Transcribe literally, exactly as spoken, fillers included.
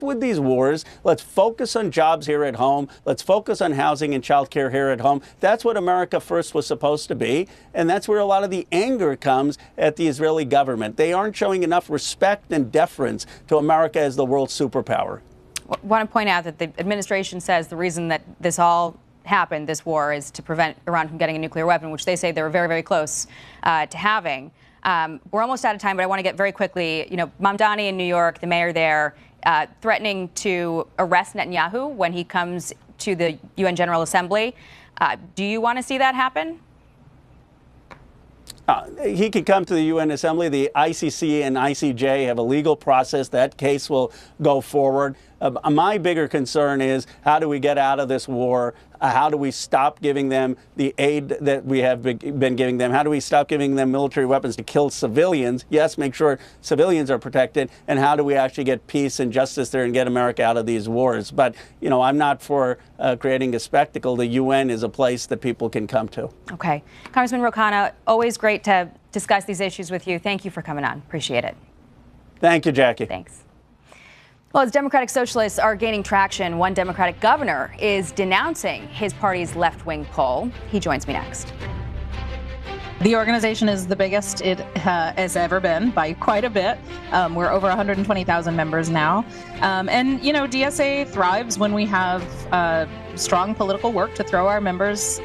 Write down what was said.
with these wars. Let's focus on jobs here at home. Let's focus on housing and childcare here at home. That's what America First was supposed to be. And that's where a lot of the anger comes at the Israeli government. They aren't showing enough respect and deference to America as the world superpower. I want to point out that the administration says the reason that this all happened, this war, is to prevent Iran from getting a nuclear weapon, which they say they were very, very close uh, to having. Um, we're almost out of time, but I want to get very quickly, you know, Mamdani in New York, the mayor there, uh, threatening to arrest Netanyahu when he comes to the U N General Assembly. Uh, do you want to see that happen? Uh, he could come to the U N Assembly. The I C C and I C J have a legal process. That case will go forward. Uh, my bigger concern is, how do we get out of this war? Uh, how do we stop giving them the aid that we have been giving them? How do we stop giving them military weapons to kill civilians? Yes, make sure civilians are protected. And how do we actually get peace and justice there and get America out of these wars? But, you know, I'm not for uh, creating a spectacle. The U N is a place that people can come to. Okay. Congressman Ro Khanna, always great to discuss these issues with you. Thank you for coming on. Appreciate it. Thank you, Jackie. Thanks. Well, as Democratic Socialists are gaining traction, one Democratic governor is denouncing his party's left-wing poll. He joins me next. The organization is the biggest it uh, has ever been by quite a bit. Um, we're over one hundred twenty thousand members now. Um, and, you know, D S A thrives when we have uh, strong political work to throw our members